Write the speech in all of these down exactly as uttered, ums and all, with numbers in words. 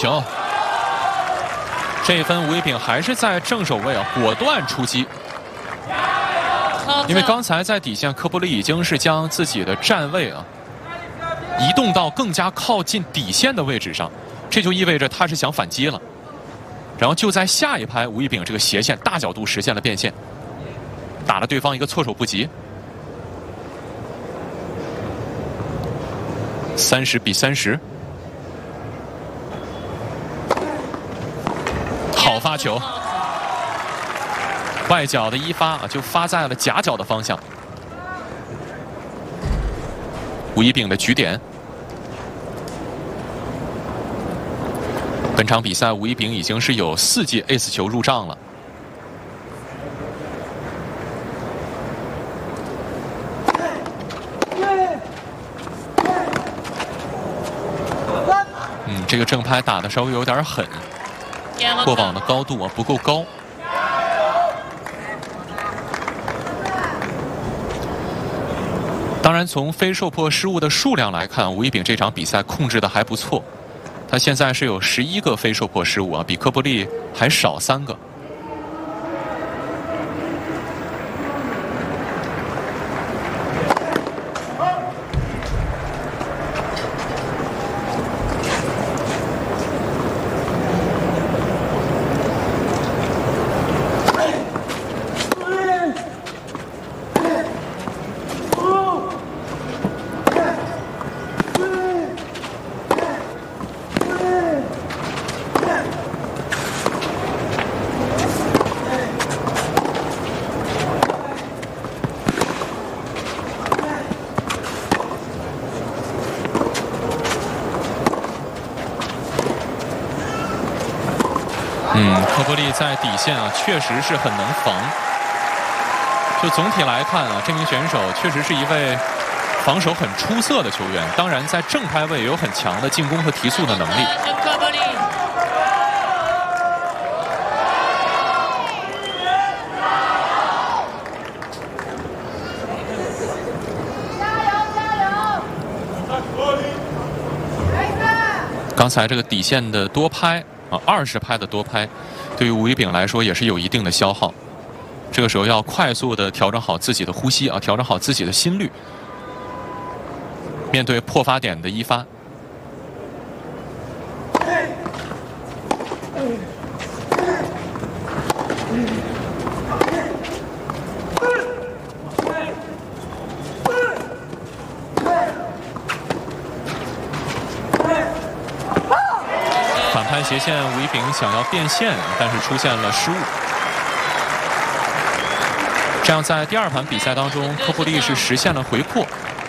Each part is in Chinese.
球。这一分吴一丙还是在正手位啊，果断出击。因为刚才在底线，科布利已经是将自己的站位啊移动到更加靠近底线的位置上，这就意味着他是想反击了。然后就在下一拍，吴一丙这个斜线大角度实现了变线，打了对方一个措手不及。三十比三十。 好发球，外角的一发啊，就发在了夹角的方向。吴一丙的局点。本场比赛，吴一丙已经是有四记 ace 球入账了。嗯，这个正拍打得稍微有点狠。 过网的高度啊不够高，当然从非受迫失误的数量来看，吴一丙这场比赛控制的还不错，他现在是有十一个非受迫失误啊，比科布利还少三个。 嗯，科布利在底线啊，确实是很能防。就总体来看啊，这名选手确实是一位防守很出色的球员。当然，在正拍位有很强的进攻和提速的能力。 科布利。 刚才这个底线的多拍。 啊，二十拍的多拍，对于吴一丙来说也是有一定的消耗。这个时候要快速的调整好自己的呼吸啊，调整好自己的心率。面对破发点的一发，反拍斜线，吴一丙想要变线，但是出现了失误。这样在第二盘比赛当中，科布利是实现了回破。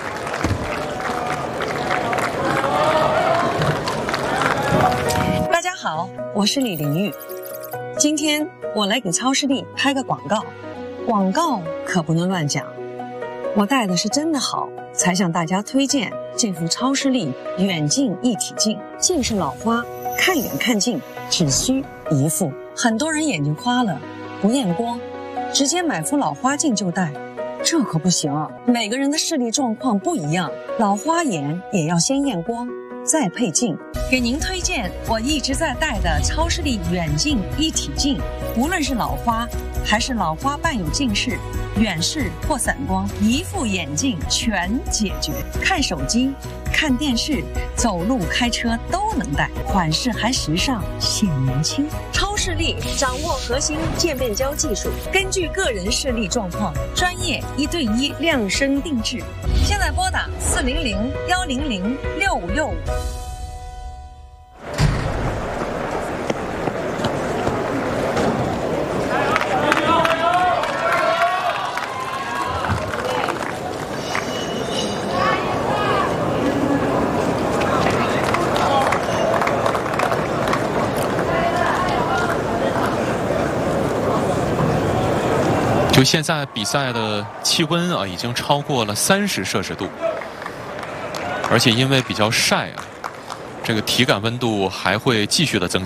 大家好，我是李玲玉。今天我来给超视力拍个广告，广告可不能乱讲。我戴的是真的好，才向大家推荐这副超视力远近一体镜。近视老花，看远看近只需一副。很多人眼睛花了，不验光，直接买副老花镜就戴，这可不行啊！每个人的视力状况不一样，老花眼也要先验光，再配镜。给您推荐我一直在戴的超视力远近一体镜，无论是老花还是老花伴有近视、远视或散光，一副眼镜全解决。看手机、看电视、走路、开车都能戴，款式还时尚，显年轻。超视力掌握核心渐变焦技术，根据个人视力状况，专业一对一量身定制。现在拨打四零零幺零零六五六五。 就现在比赛的气温啊，已经超过了三十摄氏度，而且因为比较晒啊，这个体感温度还会继续的增。